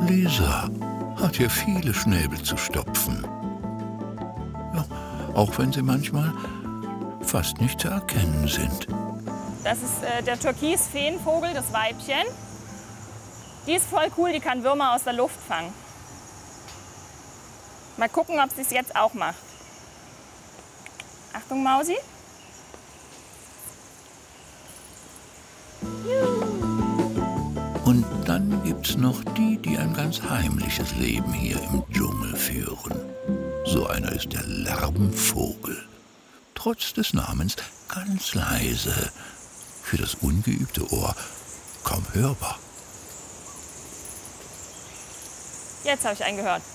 Lisa hat hier viele Schnäbel zu stopfen. Ja, auch wenn sie manchmal fast nicht zu erkennen sind. Das ist der Türkis-Feenvogel, das Weibchen. Die ist voll cool, die kann Würmer aus der Luft fangen. Mal gucken, ob sie es jetzt auch macht. Achtung, Mausi. Und dann gibt's noch die, die ein ganz heimliches Leben hier im Dschungel führen. So einer ist der Lärmvogel. Trotz des Namens ganz leise, für das ungeübte Ohr kaum hörbar. Jetzt habe ich einen gehört.